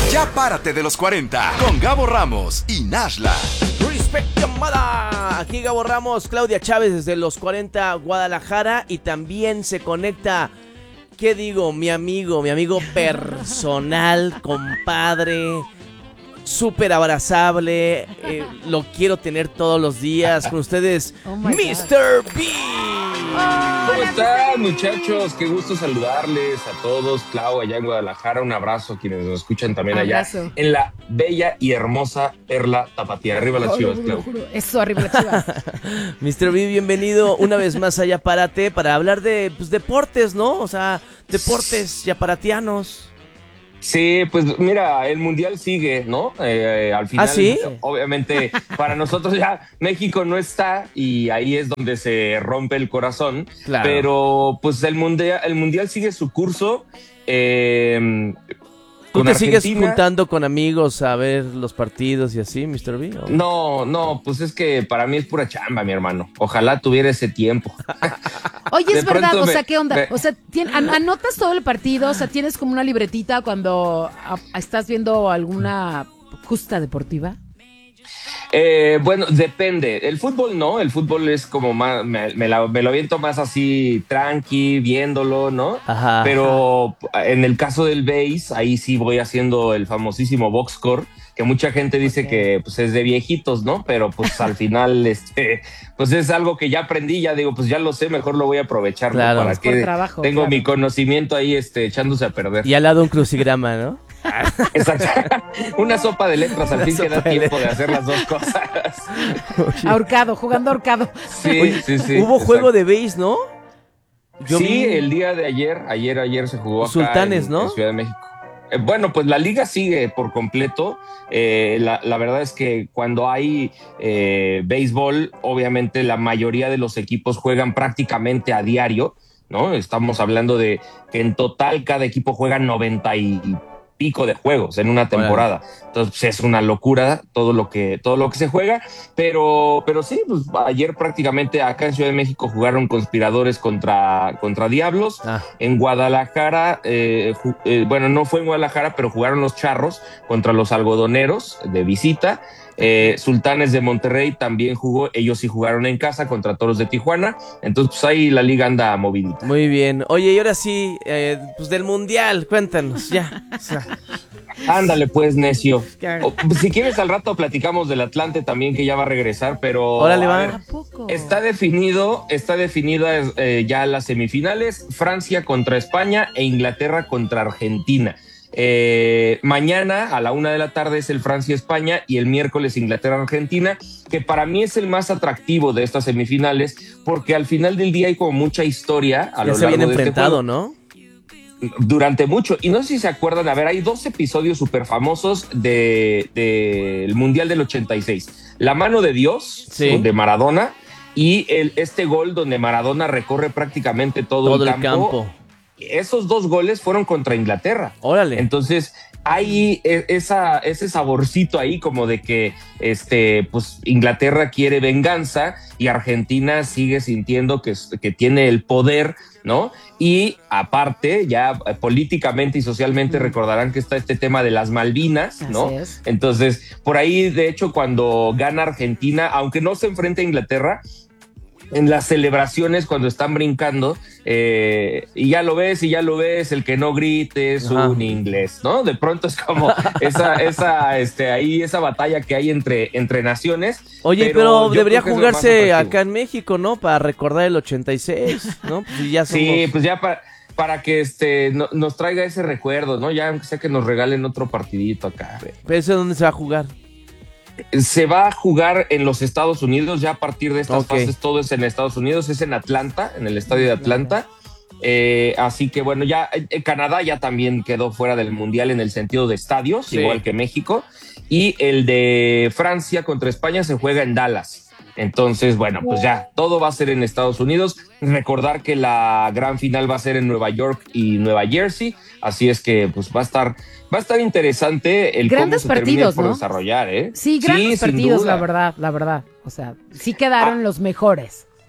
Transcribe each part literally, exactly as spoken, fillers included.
Ya párate de los cuarenta con Gabo Ramos y Nashla. Respect llamada. Aquí Gabo Ramos, Claudia Chávez desde los cuarenta Guadalajara y también se conecta, ¿qué digo? Mi amigo, mi amigo personal, compadre, súper abrazable, eh, lo quiero tener todos los días con ustedes, oh mister B. ¿Cómo están, muchachos? Qué gusto saludarles a todos. Clau, allá en Guadalajara, un abrazo a quienes nos escuchan también abrazo. allá en la bella y hermosa Perla Tapatía. Arriba las Chivas, Clau. Eso, arriba las Chivas. mister B, bienvenido una vez más allá Párate para hablar de pues, deportes, ¿no? O sea, deportes yaparatianos. Sí, pues mira, el Mundial sigue, ¿no? Eh, al final, ¿Ah, sí? Obviamente, para nosotros ya México no está y ahí es donde se rompe el corazón. Claro. Pero pues el Mundial, el mundial sigue su curso. Eh, ¿Tú te Argentina. sigues juntando con amigos a ver los partidos y así, mister B? ¿O? No, no, pues es que para mí es pura chamba, mi hermano. Ojalá tuviera ese tiempo. Oye, es verdad, o sea, ¿qué onda? Me... O sea, ¿an ¿anotas todo el partido? O sea, ¿tienes como una libretita cuando a, a, estás viendo alguna justa deportiva? Eh, bueno, depende. El fútbol no, el fútbol es como más, me, me, la, me lo aviento más así tranqui, viéndolo, ¿no? Ajá, Pero ajá. En el caso del base, ahí sí voy haciendo el famosísimo box score, que mucha gente dice okay. que pues, es de viejitos, ¿no? Pero pues al final, este, pues es algo que ya aprendí, ya digo, pues ya lo sé, mejor lo voy a aprovechar, claro, ¿no? Para que trabajo, tengo claro. mi conocimiento ahí este, echándose a perder. Y al lado un crucigrama, ¿no? Exacto. Una sopa de letras, al fin que da tiempo de hacer las dos cosas. Ahorcado, jugando ahorcado. Sí, Oye, sí, sí. Hubo exacto. juego de base, ¿no? Yo sí, vi... el día de ayer, ayer, ayer se jugó acá Sultanes, en, ¿no? en Ciudad de México. Eh, bueno, pues la liga sigue por completo. Eh, la, la verdad es que cuando hay eh, béisbol, obviamente la mayoría de los equipos juegan prácticamente a diario, ¿no? Estamos hablando de que en total cada equipo juega noventa y pico de juegos en una temporada. Bueno. Entonces pues, es una locura todo lo que todo lo que se juega, pero pero sí, pues ayer prácticamente acá en Ciudad de México jugaron Conspiradores contra contra Diablos. Ah. En Guadalajara, eh, eh, bueno, no fue en Guadalajara, pero jugaron los Charros contra los Algodoneros de visita. Eh, Sultanes de Monterrey también jugó, ellos sí jugaron en casa contra Toros de Tijuana, entonces pues ahí la liga anda movidita. Muy bien, oye, y ahora sí, eh, pues del Mundial, cuéntanos, ya. O sea. Ándale pues, necio. O, si quieres al rato platicamos del Atlante también, que ya va a regresar, pero órale, va. Ver, está definido, está definida eh, ya las semifinales, Francia contra España e Inglaterra contra Argentina. Eh, mañana a la una de la tarde es el Francia-España y el miércoles Inglaterra-Argentina, que para mí es el más atractivo de estas semifinales, porque al final del día hay como mucha historia a ya lo se largo viene de enfrentado, este ¿no? Durante mucho, y no sé si se acuerdan, a ver, hay dos episodios súper famosos del de, de Mundial del ochenta y seis, La mano de Dios, sí, de Maradona, y el, este gol donde Maradona recorre prácticamente todo, todo el, el campo. campo. Esos dos goles fueron contra Inglaterra. Órale. Entonces hay esa, ese saborcito ahí como de que este, pues, Inglaterra quiere venganza y Argentina sigue sintiendo que, que tiene el poder, ¿no? Y aparte, ya políticamente y socialmente mm. recordarán que está este tema de las Malvinas, ¿no? Así es. Entonces, por ahí, de hecho, cuando gana Argentina, aunque no se enfrente a Inglaterra, en las celebraciones cuando están brincando, eh, y ya lo ves, y ya lo ves, el que no grite es Ajá. un inglés, ¿no? De pronto es como esa, esa, este, ahí esa batalla que hay entre, entre naciones. Oye, pero, pero debería jugarse acá en México, ¿no? Para recordar el ochenta y seis, ¿no? Pues ya somos... Sí, pues ya para... para que este no, nos traiga ese recuerdo, ¿no? Ya aunque sea que nos regalen otro partidito acá. ¿Pero eso dónde se va a jugar? Se va a jugar en los Estados Unidos, ya a partir de estas okay. fases todo es en Estados Unidos, es en Atlanta, en el estadio de Atlanta. Eh, así que bueno, ya eh, Canadá ya también quedó fuera del Mundial en el sentido de estadios, sí. igual que México. Y el de Francia contra España se juega en Dallas. Entonces, bueno, pues ya, todo va a ser en Estados Unidos. Recordar que la gran final va a ser en Nueva York y Nueva Jersey. Así es que pues va a estar, va a estar interesante el grandes cómo se partidos, por ¿no? desarrollar, ¿eh? Sí, grandes sí, partidos, la verdad, la verdad. O sea, sí quedaron ah. los mejores.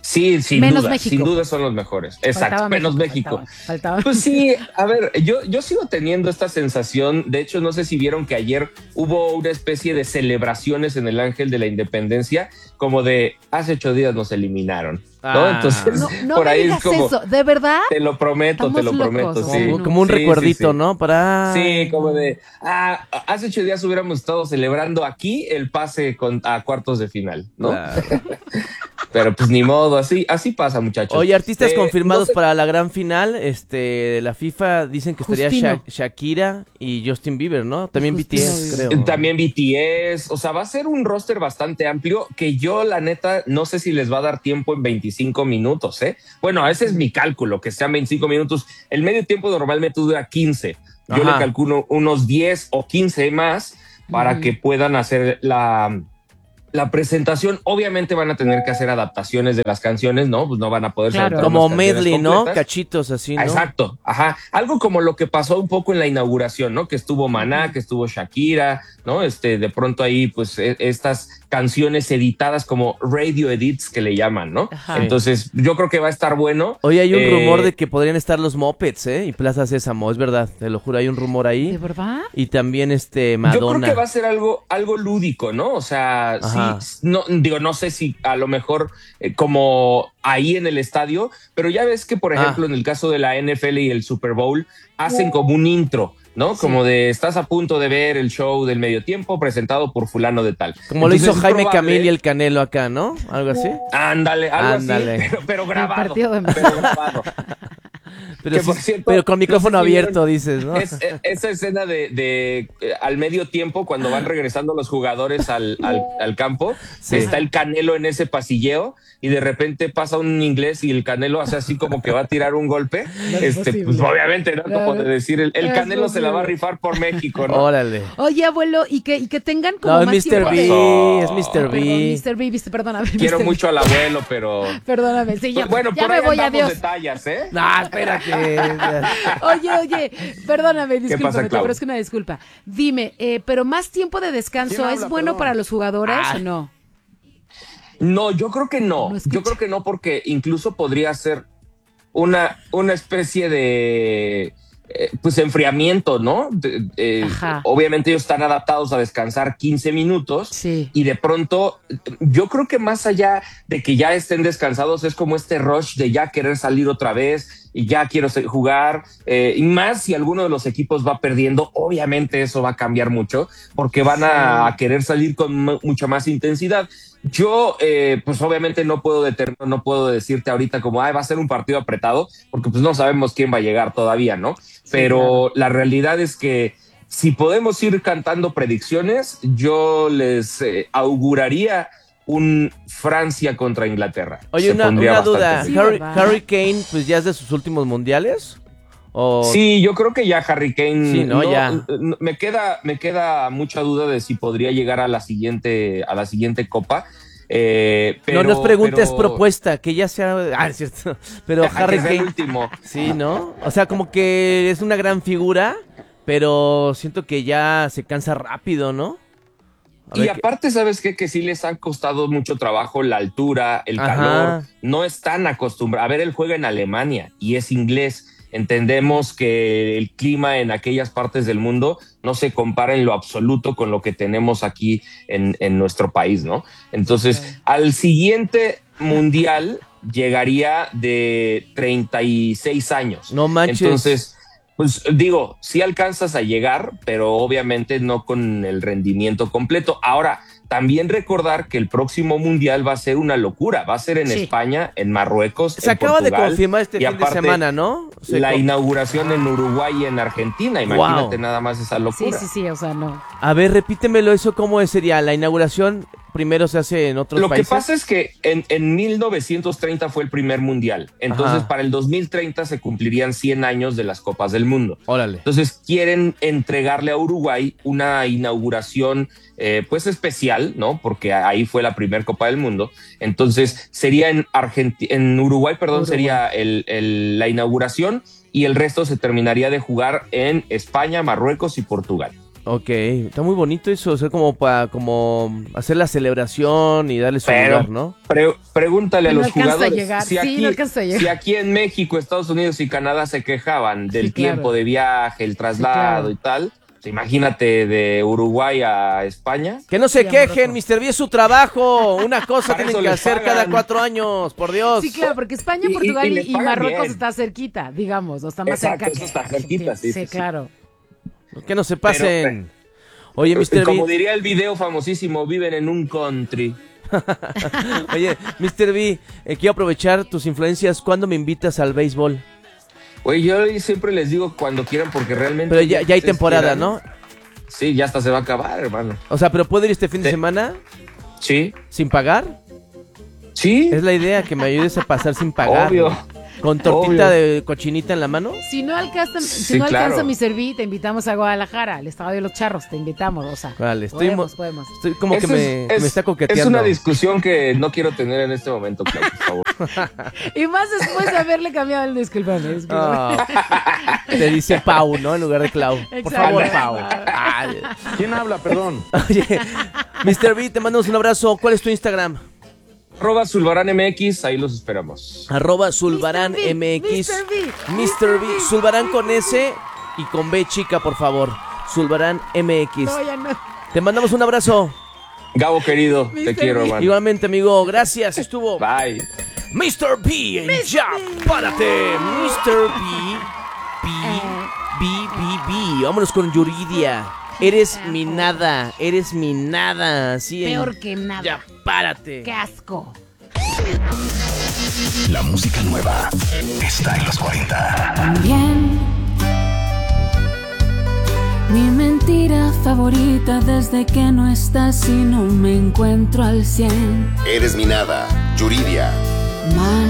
Sí, sin menos duda, México. sin duda son los mejores. Exacto, Faltaba menos México. México. Faltaba, faltaba. Pues sí, a ver, yo, yo sigo teniendo esta sensación. De hecho, no sé si vieron que ayer hubo una especie de celebraciones en el Ángel de la Independencia, como de hace ocho días nos eliminaron. ¿no? Ah. Entonces, No, no por me ahí digas es como. eso, ¿de verdad? Te lo prometo, te lo Estamos prometo. locos, Sí. Como, como un Sí, recuerdito, sí, sí. ¿no? Para. Sí, como de, ah, hace ocho días hubiéramos estado celebrando aquí el pase con, a cuartos de final, ¿no? Claro. Pero pues ni modo, así, así pasa, muchachos. Oye, artistas Eh, confirmados no sé- para la gran final, este, de la FIFA dicen que estaría Justino. Sha- Shakira y Justin Bieber, ¿no? También Justino B T S, Bieber. creo. También B T S, o sea, va a ser un roster bastante amplio que yo, la neta, no sé si les va a dar tiempo en veinticinco minutos, ¿eh? Bueno, ese es mi cálculo, que sean veinticinco minutos. El medio tiempo normalmente dura quince. Yo Ajá. le calculo unos diez o quince más para Ujú. que puedan hacer la... La presentación. Obviamente van a tener que hacer adaptaciones de las canciones, ¿no? Pues no van a poder Claro. saltar Como unas canciones medley, ¿no? completas. Cachitos así, ¿no? Exacto, ajá. Algo como lo que pasó un poco en la inauguración, ¿no? Que estuvo Maná, que estuvo Shakira, ¿no? Este, de pronto ahí, pues, e- estas canciones editadas como radio edits que le llaman, ¿no? Ajá. Entonces, yo creo que va a estar bueno. Oye, hay un Eh, rumor de que podrían estar los Muppets, ¿eh? Y Plaza Sésamo, es verdad, te lo juro, hay un rumor ahí. ¿De verdad? Y también este Yo Madonna. creo que va a ser algo, algo lúdico, ¿no? O sea, Ajá. sí, no, digo, no sé si a lo mejor eh, como ahí en el estadio, pero ya ves que, por ejemplo, Ah. en el caso de la N F L y el Super Bowl, hacen como un intro, ¿no? Como de estás a punto de ver el show del medio tiempo presentado por fulano de tal. Como lo Entonces, hizo es Jaime probable- Camil y el Canelo acá, ¿no? Algo así. Ándale, algo Ándale. así, pero, pero grabado. partido de- Pero grabado. Pero, Que, por sí- cierto, pero con no sé micrófono si abierto, vieron- dices, ¿no? Es, es- esa escena de, de, eh, al medio tiempo, cuando van regresando los jugadores al, al, al campo, Sí. está el Canelo en ese pasilleo y de repente pasa un inglés y el Canelo hace así como que va a tirar un golpe. No es este, posible. pues obviamente, ¿no? Como No, de decir, el, el no es Canelo se la va a posible. rifar por México, ¿no? Órale. Oye, abuelo, y que, y que tengan como No, es más mister tiempo B, de- es mister Perdón, B. mister B, viste, perdóname. Quiero mister B. mucho al abuelo, pero... Perdóname, sí, ya, Pues bueno, ya por me ahí voy, andamos adiós. de tallas, ¿eh? No, espérate. Oye, oye, perdóname, discúlpame, pasa, te Clau? ofrezco una disculpa. Dime, eh, pero más tiempo de descanso, ¿Quién ¿es habla, bueno perdón? para los jugadores Ah. o no? No, yo creo que no. No escucha. Yo creo que no, porque incluso podría ser una, una especie de eh, pues enfriamiento, ¿no? De- eh, Ajá. obviamente ellos están adaptados a descansar quince minutos. Sí. Y de pronto, yo creo que más allá de que ya estén descansados, es como este rush de ya querer salir otra vez y ya quiero se- jugar. Eh, y más si alguno de los equipos va perdiendo, obviamente eso va a cambiar mucho porque van a, a querer salir con mu- mucha más intensidad. Yo, eh, pues obviamente no puedo determinar, no puedo decirte ahorita como, ay, va a ser un partido apretado, porque pues no sabemos quién va a llegar todavía, ¿no? Pero la realidad es que si podemos ir cantando predicciones, yo les eh, auguraría un Francia contra Inglaterra. Oye, Se una, pondría una bastante duda. Sí, bien. Harry, ¿verdad? Harry Kane, pues ya es de sus últimos mundiales. O... Sí, yo creo que ya Harry Kane. Sí, ¿no? Ya. no, me queda, me queda mucha duda de si podría llegar a la siguiente, a la siguiente copa. Eh, pero, no nos preguntes pero- propuesta, que ya sea. Ah, es cierto. Pero a que Harry sea el Kane. último. Sí, ¿no? O sea, como que es una gran figura, pero siento que ya se cansa rápido, ¿no? A Y ver qué- aparte, ¿sabes qué? Que sí les ha costado mucho trabajo la altura, el Ajá. calor. No están acostumbrados. A ver, él juega en Alemania y es inglés. Entendemos que el clima en aquellas partes del mundo no se compara en lo absoluto con lo que tenemos aquí en, en nuestro país, ¿no? Entonces, al siguiente mundial llegaría de treinta y seis años. No manches. Entonces, pues digo, sí alcanzas a llegar, pero obviamente no con el rendimiento completo. Ahora, también recordar que el próximo mundial va a ser una locura. Va a ser en Sí. España, en Marruecos, Se en acaba de Portugal, confirmar este y fin aparte, de semana, ¿no? Se la co- inauguración en Uruguay y en Argentina. Imagínate Wow. nada más esa Sí, locura. sí, sí, o sea, no. A ver, repítemelo eso, ¿cómo sería? La inauguración primero se hace en otros Lo países. que pasa es que en, en mil novecientos treinta fue el primer mundial. Entonces, Ajá. para el dos mil treinta se cumplirían cien años de las Copas del Mundo. Órale. Entonces quieren entregarle a Uruguay una inauguración eh, pues especial, ¿no? Porque ahí fue la primera Copa del Mundo. Entonces sería en Argenti- en Uruguay, perdón, Uruguay. sería el, el- la inauguración y el resto se terminaría de jugar en España, Marruecos y Portugal. Ok, está muy bonito eso, o sea, como para como hacer la celebración y darle su Pero, lugar, ¿no? Pre- pregúntale No a los alcanza a jugadores llegar. si, Sí, aquí, no alcanza a llegar. si aquí en México, Estados Unidos y Canadá se quejaban del Sí, claro. tiempo de viaje, el traslado Sí, claro. y tal, pues imagínate de Uruguay a España. Que no se Sí, quejen, amoroso. mister B, es su trabajo. Una cosa Para tienen eso que les hacer pagan. cada cuatro años, por Dios. Sí, claro, porque España, Y- y- Portugal y y, les y pagan Marruecos bien. está cerquita, digamos, o está más Exacto, cerca. eso que está cerquita, sí, sí, sí. claro. Que no se pasen. Oye, Y mister como B. diría el video famosísimo, viven en un country. Oye, mister B, eh, quiero aprovechar tus influencias. ¿Cuándo me invitas al béisbol? Oye, yo siempre les digo cuando quieran porque realmente... Pero ya, ya hay ustedes temporada, quieran. ¿no? Sí, ya hasta se va a acabar, hermano. O sea, ¿pero puedo ir este fin de Sí. semana Sí, sin pagar? sí, Es la idea, que me ayudes a pasar sin pagar. obvio. Con tortita Obvio. de cochinita en la mano. Si no alcanza, si Sí, no alcanza claro. mi serví, te invitamos a Guadalajara, al Estadio de los Charros, te invitamos, o sea. Vale, estoy, podemos, mo- podemos. estoy como que Eso me, es- es- me está coqueteando. Es una discusión que no quiero tener en este momento, Clau, por favor. Y más después de haberle cambiado el disculpame. discúlpame. Ah, te dice Pau, ¿no? En lugar de Clau. Por Exacto. favor, Pau. Ay. ¿Quién habla? Perdón. Oye, mister B, te mandamos un abrazo. ¿Cuál es tu Instagram? Arroba Zulbarán M X, ahí los esperamos. Arroba Zulbarán mister B, M X. mister B, mister B. Zulbarán con S y con B chica, por favor. Zulbarán M X. No, ya no. Te mandamos un abrazo. Gabo querido, te mister quiero, B. hermano. Igualmente, amigo. Gracias. Estuvo Bye. mister B en Ya, párate. mister B. B. B. B. B. Vámonos con Yuridia. Eres mi nada. Eres mi nada. Así en Peor que nada. Ya, párate. Qué asco. La música nueva está en los cuarenta. Bien, mi mentira favorita desde que no estás y no me encuentro al cien. Eres mi nada, Yuridia. Mal